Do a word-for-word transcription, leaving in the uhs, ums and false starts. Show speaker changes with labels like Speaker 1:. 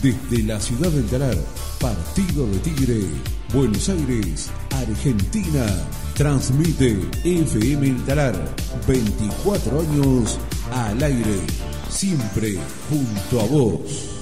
Speaker 1: Desde la ciudad del Talar, partido de Tigre, Buenos Aires, Argentina. Transmite F M El Talar, veinticuatro años al aire, siempre junto a vos.